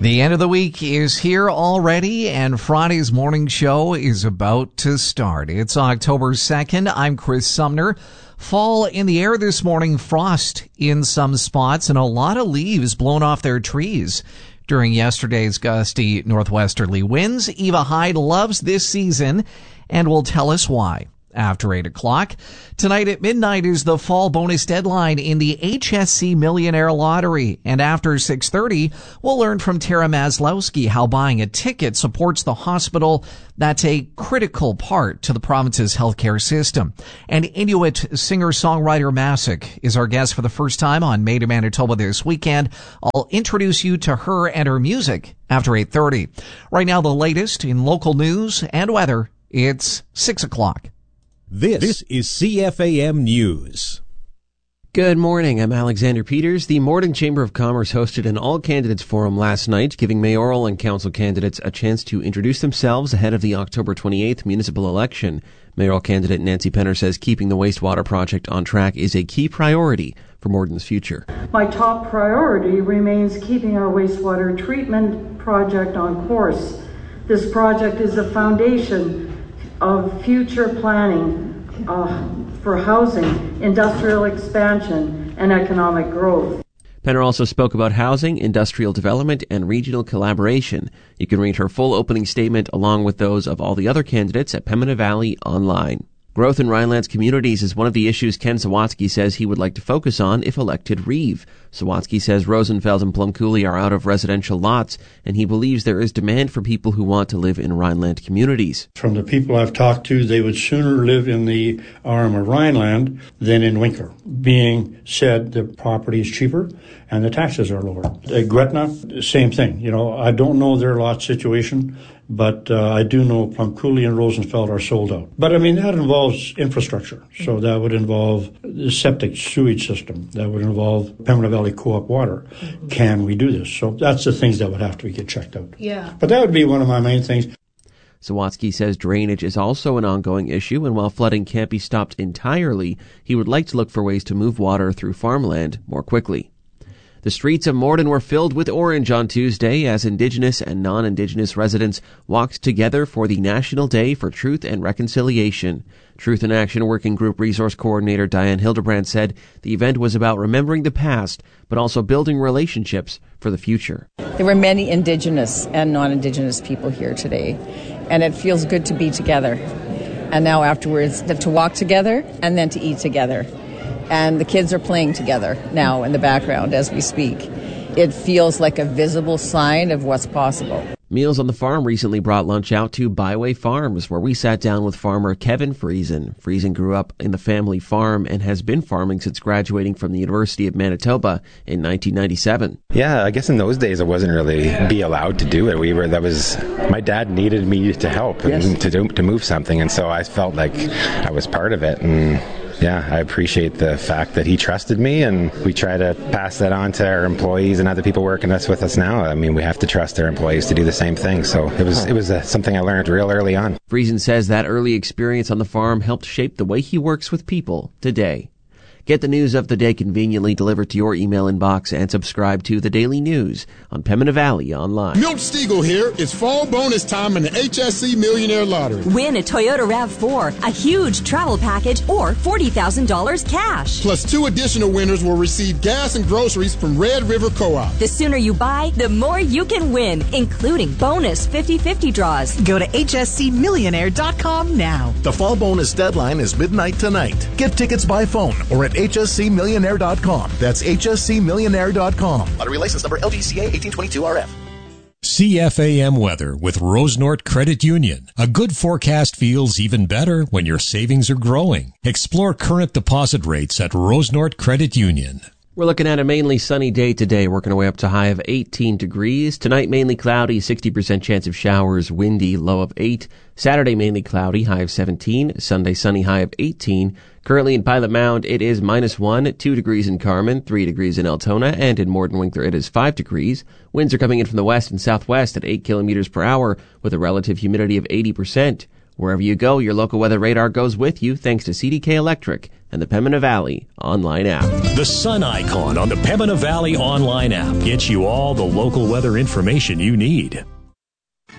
The end of the week is here already, and Friday's morning show is about to start. It's October 2nd. I'm Chris Sumner. Fall in the air this morning, frost in some spots, and a lot of leaves blown off their trees during yesterday's gusty northwesterly winds. Eva Hyde loves this season and will tell us why. After 8 o'clock. Tonight at midnight is the fall bonus deadline in the HSC Millionaire Lottery. And after 6:30, we'll learn from Tara Maslowski how buying a ticket supports the hospital. That's a critical part to the province's healthcare system. And Inuit singer-songwriter Masik is our guest for the first time on Made in Manitoba this weekend. I'll introduce you to her and her music after 8:30. Right now, the latest in local news and weather. It's 6 o'clock. This is CFAM News. Good morning. I'm Alexander Peters. The Morden Chamber of Commerce hosted an all-candidates forum last night, giving mayoral and council candidates a chance to introduce themselves ahead of the October 28th municipal election. Mayoral candidate Nancy Penner says keeping the wastewater project on track is a key priority for Morden's future. My top priority remains keeping our wastewater treatment project on course. This project is a foundation of future planning for housing, industrial expansion, and economic growth. Penner also spoke about housing, industrial development, and regional collaboration. You can read her full opening statement along with those of all the other candidates at Pembina Valley online. Growth in Rhineland's communities is one of the issues Ken Sawatsky says he would like to focus on if elected Reeve. Sawatsky says Rosenfeld and Plum Coulee are out of residential lots, and he believes there is demand for people who want to live in Rhineland communities. From the people I've talked to, they would sooner live in the arm of Rhineland than in Winker. Being said, the property is cheaper and the taxes are lower. At Gretna, same thing. I don't know their lot situation, but I do know Plum Coulee and Rosenfeld are sold out. But that involves infrastructure. So that would involve the septic sewage system. That would involve Pembina Valley Co-op water. Can we do this? So that's the things that would have to get checked out. Yeah. But that would be one of my main things. Sawatsky says drainage is also an ongoing issue, and while flooding can't be stopped entirely, he would like to look for ways to move water through farmland more quickly. The streets of Morden were filled with orange on Tuesday as Indigenous and non-Indigenous residents walked together for the National Day for Truth and Reconciliation. Truth in Action Working Group Resource Coordinator Diane Hildebrand said the event was about remembering the past, but also building relationships for the future. There were many Indigenous and non-Indigenous people here today, and it feels good to be together. And now afterwards, to walk together and then to eat together. And the kids are playing together now in the background as we speak. It feels like a visible sign of what's possible. Meals on the Farm recently brought lunch out to Byway Farms, where we sat down with farmer Kevin Friesen. Friesen grew up in the family farm and has been farming since graduating from the University of Manitoba in 1997. Yeah, I guess in those days I wasn't really be allowed to do it. My dad needed me to help and to move something, and so I felt like I was part of it. And yeah, I appreciate the fact that he trusted me, and we try to pass that on to our employees and other people working with us now. We have to trust our employees to do the same thing. So it was something I learned real early on. Friesen says that early experience on the farm helped shape the way he works with people today. Get the news of the day conveniently delivered to your email inbox and subscribe to the Daily News on Pembina Valley online. Milt Stiegel here. It's fall bonus time in the HSC Millionaire Lottery. Win a Toyota RAV4, a huge travel package, or $40,000 cash. Plus 2 additional winners will receive gas and groceries from Red River Co-op. The sooner you buy, the more you can win, including bonus 50/50 draws. Go to hscmillionaire.com now. The fall bonus deadline is midnight tonight. Get tickets by phone or at hscmillionaire.com. That's hscmillionaire.com. Lottery license number LGCA 1822RF. CFAM weather with Rosenort Credit Union. A good forecast feels even better when your savings are growing. Explore current deposit rates at Rosenort Credit Union. We're looking at a mainly sunny day today, working our way up to a high of 18 degrees. Tonight, mainly cloudy, 60% chance of showers, windy, low of 8. Saturday, mainly cloudy, high of 17. Sunday, sunny, high of 18. Currently in Pilot Mound, it is -1, 2 degrees in Carman, 3 degrees in Altona, and in Morden-Winkler, it is 5 degrees. Winds are coming in from the west and southwest at 8 kilometers per hour with a relative humidity of 80%. Wherever you go, your local weather radar goes with you thanks to CDK Electric and the Pembina Valley online app. The sun icon on the Pembina Valley online app gets you all the local weather information you need.